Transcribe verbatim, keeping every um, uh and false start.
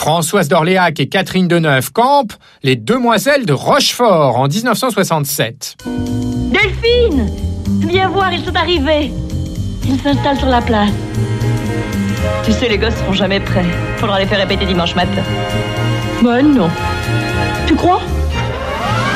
Françoise d'Orléac et Catherine Deneuve campent les Demoiselles de Rochefort en dix-neuf cent soixante-sept. Delphine, viens voir, ils sont arrivés. Ils s'installent sur la place. Tu sais, les gosses seront jamais prêts. Faudra les faire répéter dimanche matin. Ben non. Tu crois ?